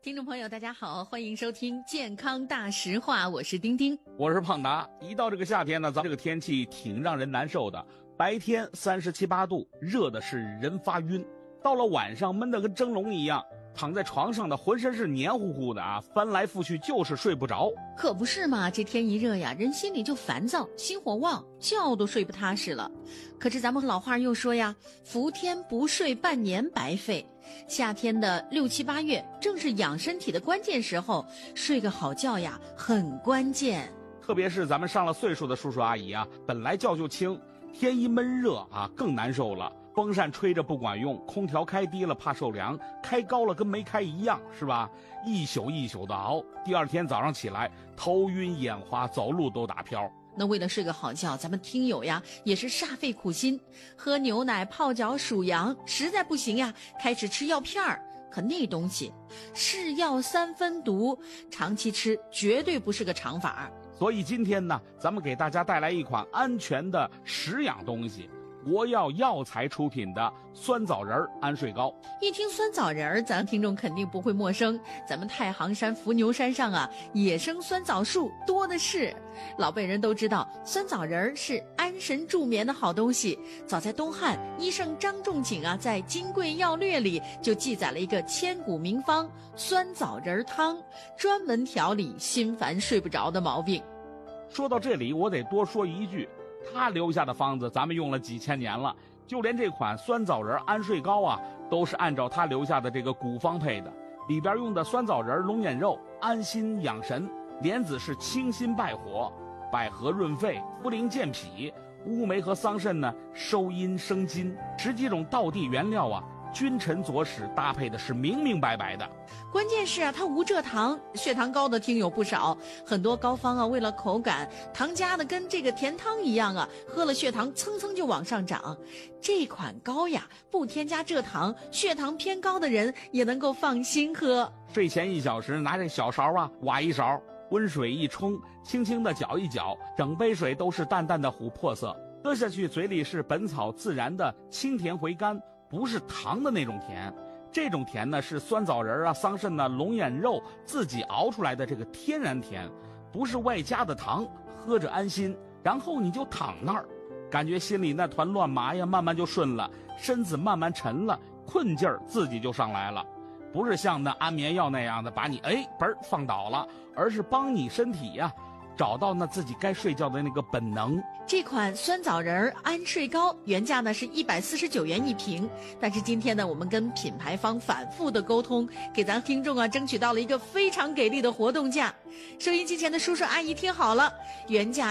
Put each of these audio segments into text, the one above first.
听众朋友大家好，欢迎收听健康大实话，我是丁丁， 我是胖达。一到这个夏天呢，咱这个天气挺让人难受的，白天37、8度，热的是人发晕，到了晚上闷得跟蒸笼一样，躺在床上的浑身是黏糊糊的啊，翻来覆去就是睡不着。 可不是嘛，这天一热呀，人心里就烦躁，心火旺，觉都睡不踏实了。可是咱们老话又说呀，伏天不睡半年白费。夏天的6、7、8月正是养身体的关键时候，睡个好觉呀很关键。 特别是咱们上了岁数的叔叔阿姨啊，本来觉就轻，天一闷热啊更难受了，风扇吹着不管用，空调开低了怕受凉，开高了跟没开一样，是吧？一宿一宿的熬，第二天早上起来头晕眼花，走路都打飘。 那为了睡个好觉，咱们听友呀也是煞费苦心，喝牛奶、泡脚、数羊，实在不行呀，开始吃药片儿。可那东西是药三分毒，长期吃绝对不是个长法。 所以今天呢，咱们给大家带来一款安全的食养东西，国药药材出品的酸枣仁安睡膏。 一听酸枣仁，咱听众肯定不会陌生。咱们太行山伏牛山上啊，野生酸枣树多的是。老辈人都知道，酸枣仁是安神助眠的好东西。早在东汉，医圣张仲景啊，在《金匮要略》里就记载了一个千古名方酸枣仁汤，专门调理心烦睡不着的毛病。 说到这里，我得多说一句，他留下的方子咱们用了几千年了，就连这款酸枣仁安睡膏啊，都是按照他留下的这个古方配的。里边用的酸枣仁、龙眼肉安心养神，莲子是清心败火，百合润肺，茯苓健脾，乌梅和桑葚呢收阴生津。10几种道地原料啊，君臣佐使搭配的是明明白白的。 关键是啊，它无蔗糖，血糖高的听友不少。很多膏方啊，为了口感，糖加的跟这个甜汤一样啊，喝了血糖蹭蹭就往上涨。这款膏呀，不添加蔗糖，血糖偏高的人也能够放心喝。 睡前1小时，拿这小勺啊挖一勺，温水一冲，轻轻的搅一搅，整杯水都是淡淡的琥珀色，喝下去嘴里是本草自然的清甜回甘，不是糖的那种甜。这种甜呢，是酸枣仁啊、桑葚啊、龙眼肉自己熬出来的这个天然甜，不是外加的糖，喝着安心。然后你就躺那儿，感觉心里那团乱麻呀慢慢就顺了，身子慢慢沉了，困劲儿自己就上来了。不是像那安眠药那样的把你放倒了，而是帮你身体呀找到那自己该睡觉的那个本能。 这款酸枣仁安睡膏原价呢是149元一瓶，但是今天呢，我们跟品牌方反复的沟通，给咱听众啊争取到了一个非常给力的活动价。收音机前的叔叔阿姨听好了，原价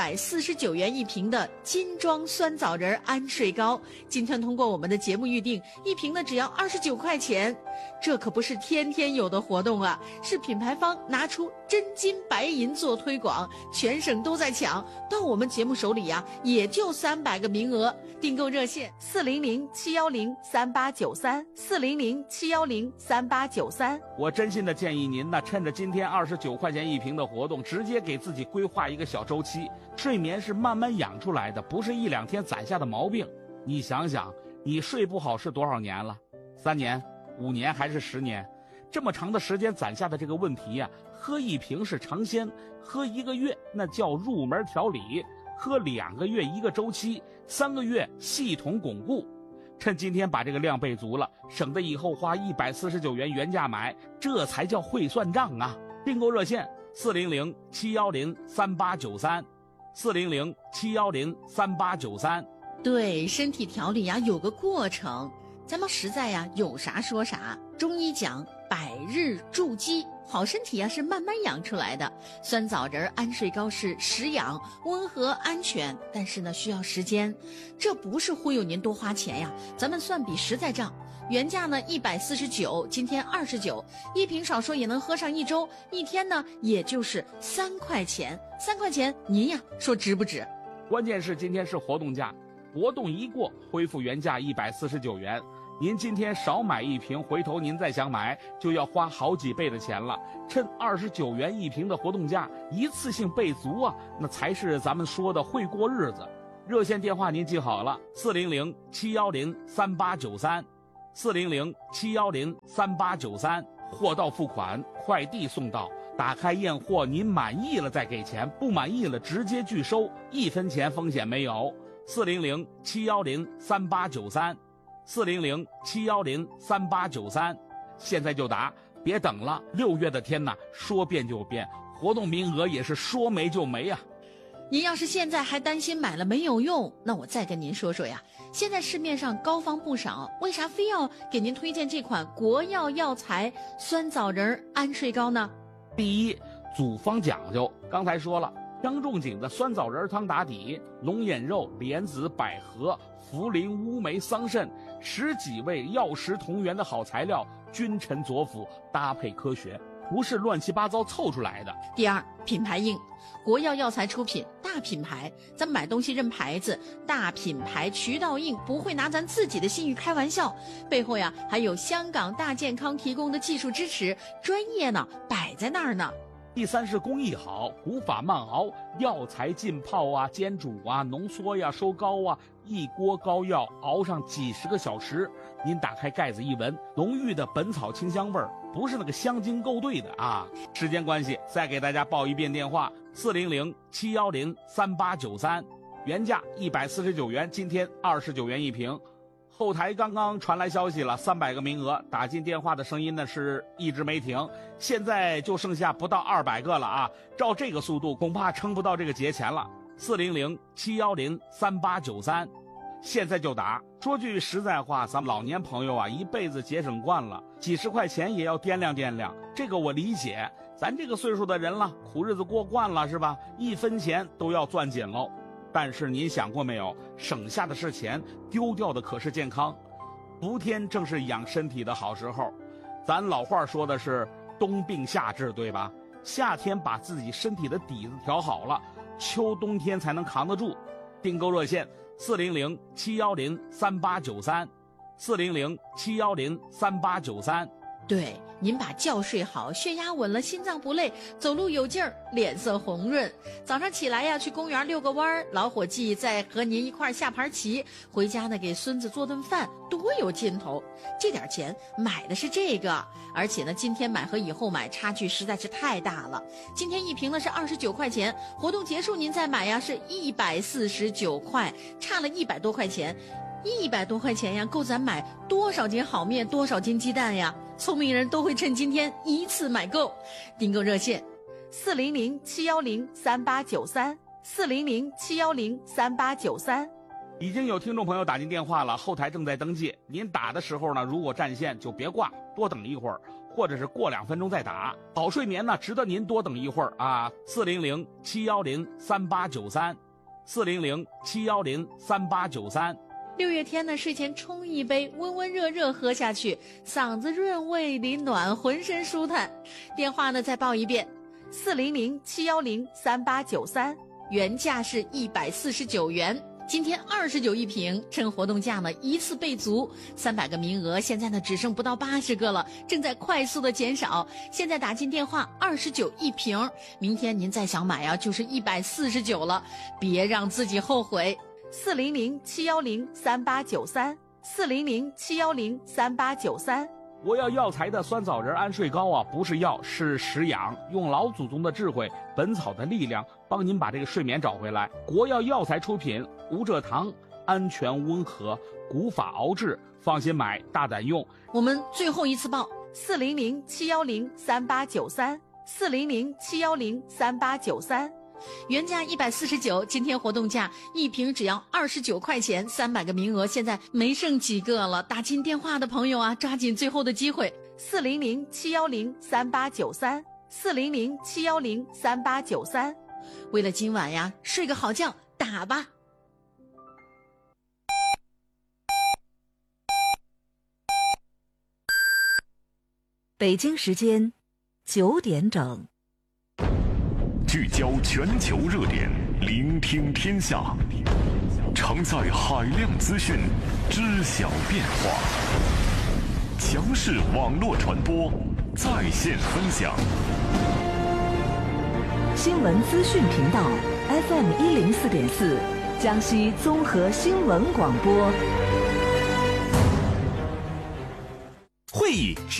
149元一瓶的金装酸枣仁安睡膏，今天通过我们的节目预定，一瓶呢只要29块钱。这可不是天天有的活动啊，是品牌方拿出真金白银做推广，全省都在抢，到我们节目手里呀，也就300个名额。订购热线400-710-3893，400-710-3893。 我真心的建议您呢，趁着今天29块钱一瓶的活动，直接给自己规划一个小周期。睡眠是慢慢养出来的，不是1、2天攒下的毛病。你想想，你睡不好是多少年了？3年、5年还是10年？这么长的时间攒下的这个问题呀，喝一瓶是尝鲜，喝1个月那叫入门调理，喝2个月1个周期，3个月系统巩固。趁今天把这个量备足了，省得以后花149元原价买，这才叫会算账啊！订购热线400-710-3893，400-710-3893。 对，身体调理呀有个过程，咱们实在呀有啥说啥。中医讲百日筑基，好身体呀是慢慢养出来的。酸枣仁安睡膏是食养，温和安全，但是呢需要时间。这不是忽悠您多花钱呀，咱们算笔实在账。原价呢149，今天29，一瓶少说也能喝上1周，一天呢也就是3块钱，3块钱您呀说值不值？ 关键是今天是活动价，活动一过恢复原价149元。您今天少买一瓶，回头您再想买就要花好几倍的钱了。趁29元一瓶的活动价，一次性备足啊，那才是咱们说的会过日子。热线电话您记好了，400-710-3893，400-710-3893。 货到付款，快递送到。打开验货，您满意了再给钱，不满意了直接拒收，1分钱风险没有。400-710-3893，400-710-3893，现在就打，别等了。6月的天呐，说变就变，活动名额也是说没就没啊。 您要是现在还担心买了没有用，那我再跟您说说呀。现在市面上膏方不少，为啥非要给您推荐这款国药药材酸枣仁安睡膏呢？ 第一，组方讲究，刚才说了，张仲景的酸枣仁汤打底，龙眼肉、莲子、百合、茯苓、乌梅、桑葚10几味药食同源的好材料，君臣佐辅，搭配科学，不是乱七八糟凑出来的。 第二，品牌硬，国药药材出品，大品牌，咱买东西认牌子，大品牌渠道硬，不会拿咱自己的信誉开玩笑，背后呀还有香港大健康提供的技术支持，专业呢摆在那儿呢。 第三是工艺好，古法慢熬，药材浸泡啊、煎煮啊、浓缩呀、收膏啊，一锅膏药熬上几10个小时，您打开盖子一闻，浓郁的本草清香味儿，不是那个香精勾兑的啊。时间关系，再给大家报一遍电话：400-710-3893，原价149元，今天29元一瓶。后台刚刚传来消息了，300个名额，打进电话的声音呢是一直没停，现在就剩下不到200个了啊！照这个速度，恐怕撑不到这个节前了。400-710-3893，现在就打。说句实在话，咱们老年朋友啊，一辈子节省惯了，几10块钱也要掂量掂量，这个我理解。咱这个岁数的人了，苦日子过惯了是吧？1分钱都要攥紧喽。但是您想过没有，省下的是钱，丢掉的可是健康。伏天正是养身体的好时候，咱老话说的是冬病夏治，对吧？夏天把自己身体的底子调好了，秋冬天才能扛得住。订购热线400-710-3893，400-710-3893。 对，您把觉睡好，血压稳了，心脏不累，走路有劲儿，脸色红润。早上起来呀，去公园遛个弯儿，老伙计再和您一块儿下盘棋，回家呢给孙子做顿饭，多有劲头。这点钱买的是这个，而且呢，今天买和以后买差距实在是太大了。今天一瓶呢是29块钱，活动结束您再买呀是149块，差了100多块钱。100多块钱呀，够咱买多少斤好面，多少斤鸡蛋呀？聪明人都会趁今天一次买够。订购热线：400-710-3893，400-710-3893。 已经有听众朋友打进电话了，后台正在登记。您打的时候呢，如果占线就别挂，多等一会儿，或者是过2分钟再打。好睡眠呢，值得您多等一会儿啊。400-710-3893，400-710-3893。 6月天呢，睡前冲一杯，温温热热喝下去，嗓子润胃里暖，浑身舒坦。电话呢再报一遍：400-710-3893，原价是149元，今天29一瓶，趁活动价呢一次备足，300个名额，现在呢只剩不到80个了，正在快速的减少。现在打进电话29一瓶，明天您再想买啊，就是149了，别让自己后悔。400-710-3893，400-710-3893。 国药药材的酸枣仁安睡膏啊，不是药，是食养，用老祖宗的智慧，本草的力量，帮您把这个睡眠找回来。国药药材出品，无蔗糖，安全温和，古法熬制，放心买，大胆用。 我们最后一次报：400-710-3893，400-710-3893。原价149，今天活动价一瓶只要29块钱，300个名额，现在没剩几个了。打进电话的朋友啊，抓紧最后的机会！400-710-3893，400-710-3893。为了今晚呀，睡个好觉，打吧。 北京时间9点整。 聚焦全球热点，聆听天下，承载海量资讯，知晓变化。强势网络传播，在线分享。 新闻资讯频道 FM 104.4，江西综合新闻广播。 会议